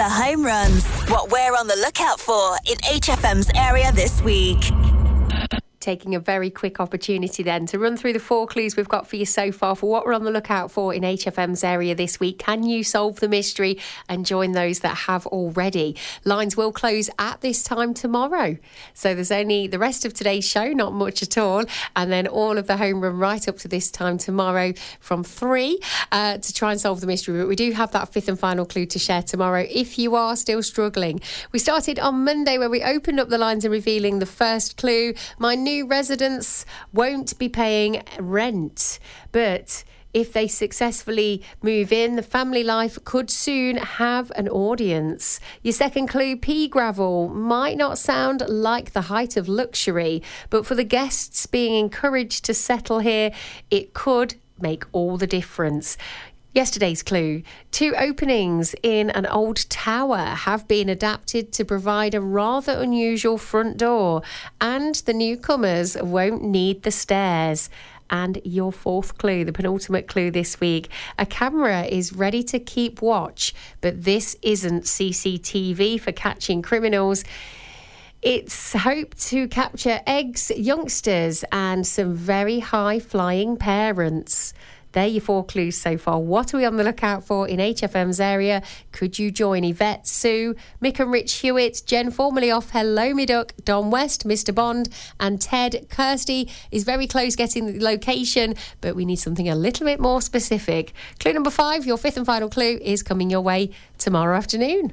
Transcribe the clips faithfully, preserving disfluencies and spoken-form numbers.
The Home Runs. What we're on the lookout for in H F M's area this week. Taking a very quick opportunity then to run through the four clues we've got for you so far for what we're on the lookout for in H F M's area this week. Can you solve the mystery and join those that have already? Lines will close at this time tomorrow. So there's only the rest of today's show, not much at all, and then all of the home run right up to this time tomorrow from three uh, to try and solve the mystery. But we do have that fifth and final clue to share tomorrow if you are still struggling. We started on Monday where we opened up the lines and revealing the first clue. My new residents won't be paying rent, but if they successfully move in, the family life could soon have an audience. Your second clue, pea gravel, might not sound like the height of luxury, but for the guests being encouraged to settle here, it could make all the difference. Yesterday's clue, two openings in an old tower have been adapted to provide a rather unusual front door, and the newcomers won't need the stairs. And your fourth clue, the penultimate clue this week, a camera is ready to keep watch, but this isn't C C T V for catching criminals. It's hoped to capture eggs, youngsters, and some very high-flying parents. There are your four clues so far. What are we on the lookout for in H F M's area? Could you join Yvette, Sue, Mick and Rich Hewitt, Jen formerly off Hello Me Duck, Don West, Mister Bond, and Ted? Kirsty is very close getting the location, but we need something a little bit more specific. Clue number five, your fifth and final clue, is coming your way tomorrow afternoon.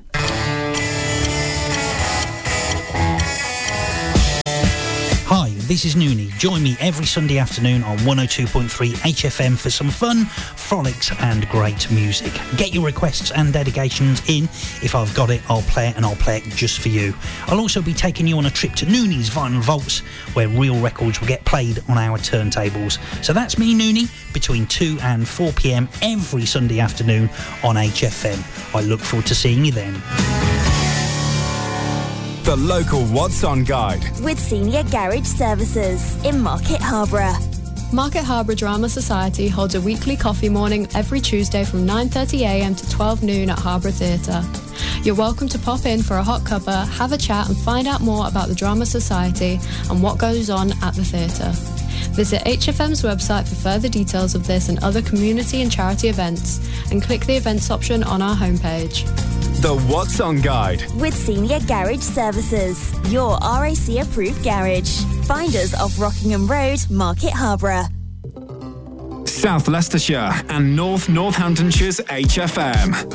Hi, this is Noonie. Join me every Sunday afternoon on one oh two point three H F M for some fun, frolics and great music. Get your requests and dedications in. If I've got it, I'll play it and I'll play it just for you. I'll also be taking you on a trip to Noonie's Vinyl Vaults, where real records will get played on our turntables. So that's me, Noonie, between two and four p.m. every Sunday afternoon on H F M. I look forward to seeing you then. The local What's On guide with Senior Garage Services in Market Harborough. Market Harborough Drama Society holds a weekly coffee morning every Tuesday from nine thirty a m to twelve noon at Harborough Theatre. You're welcome to pop in for a hot cuppa, have a chat and find out more about the Drama Society and what goes on at the theatre. Visit H F M's website for further details of this and other community and charity events, and click the events option on our homepage. The What's On guide with Senior Garage Services, your R A C approved garage. Find us off Rockingham Road, Market Harborough. South Leicestershire and North Northamptonshire's H F M.